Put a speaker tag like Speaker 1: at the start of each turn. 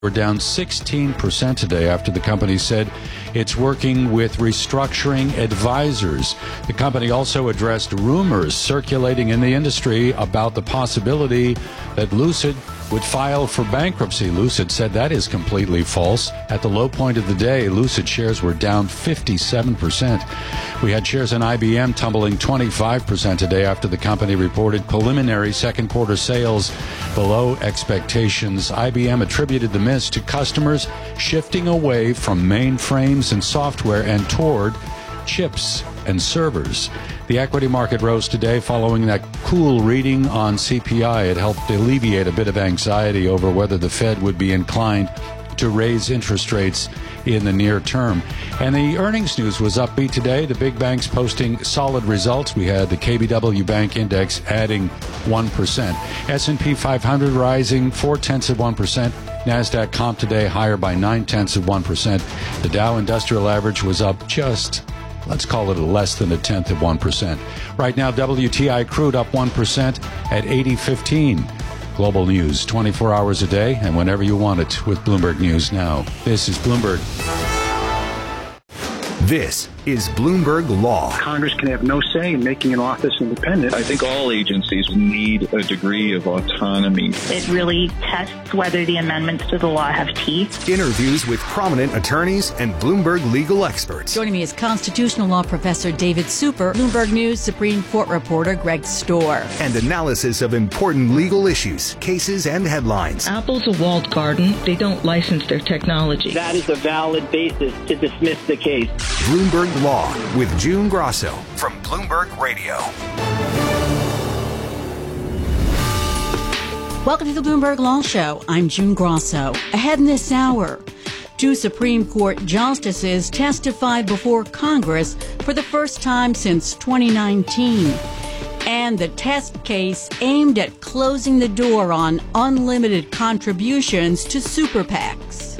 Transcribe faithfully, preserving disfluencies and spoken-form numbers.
Speaker 1: We're down sixteen percent today after the company said it's working with restructuring advisors. The company also addressed rumors circulating in the industry about the possibility that Lucid would file for bankruptcy. Lucid said that is completely false. At the low point of the day, Lucid shares were down fifty-seven percent. We had shares in I B M tumbling twenty-five percent today after the company reported preliminary second quarter sales below expectations. I B M attributed the miss to customers shifting away from mainframes and software and toward chips and servers. The equity market rose today following that cool reading on C P I. It helped alleviate a bit of anxiety over whether the Fed would be inclined to raise interest rates in the near term. And the earnings news was upbeat today. The big banks posting solid results. We had the K B W Bank Index adding one percent. S and P five hundred rising four-tenths of one percent. NASDAQ comp today higher by nine-tenths of one percent. The Dow Industrial Average was up just, let's call it a less than a tenth of one percent. Right now, W T I crude up one percent at eighty fifteen. Global news, twenty-four hours a day and whenever you want it with Bloomberg News Now. This is Bloomberg.
Speaker 2: This is Bloomberg Law.
Speaker 3: Congress can have no say in making an office independent.
Speaker 4: I think all agencies need a degree of autonomy.
Speaker 5: It really tests whether the amendments to the law have teeth.
Speaker 2: Interviews with prominent attorneys and Bloomberg legal experts.
Speaker 6: Joining me is constitutional law professor David Super, Bloomberg News Supreme Court reporter Greg Storr.
Speaker 2: And analysis of important legal issues, cases, and headlines.
Speaker 7: Apple's a walled garden. They don't license their technology.
Speaker 8: That is a valid basis to dismiss the case.
Speaker 2: Bloomberg Law with June Grosso from Bloomberg Radio.
Speaker 6: Welcome to the Bloomberg Law Show. I'm June Grosso. Ahead in this hour, two Supreme Court justices testified before Congress for the first time since twenty nineteen. And the test case aimed at closing the door on unlimited contributions to super PACs.